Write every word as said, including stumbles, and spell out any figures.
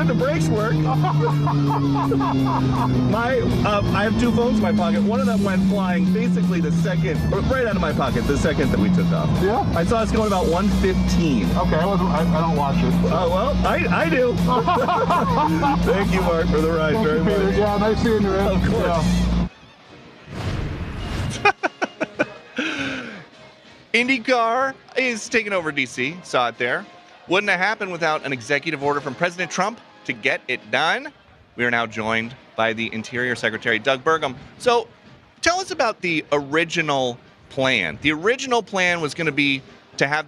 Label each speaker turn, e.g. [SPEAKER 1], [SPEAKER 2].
[SPEAKER 1] good. The brakes work. my, uh, I have two phones in my pocket. One of them went flying basically the second, or right out of my pocket, the second that we took off.
[SPEAKER 2] Yeah?
[SPEAKER 1] I saw us going about one fifteen.
[SPEAKER 2] Okay, I, wasn't, I, I don't watch it.
[SPEAKER 1] Oh, uh, well, I, I do. Thank you, Mark, for the ride
[SPEAKER 2] Thank
[SPEAKER 1] very
[SPEAKER 2] you, Peter.
[SPEAKER 1] much.
[SPEAKER 2] Yeah, nice seeing you, man.
[SPEAKER 1] Of course.
[SPEAKER 2] Yeah.
[SPEAKER 3] IndyCar is taking over D C. Saw it there. Wouldn't have happened without an executive order from President Trump to get it done. We are now joined by the Interior Secretary, Doug Burgum. So tell us about the original plan. The original plan was going to be to have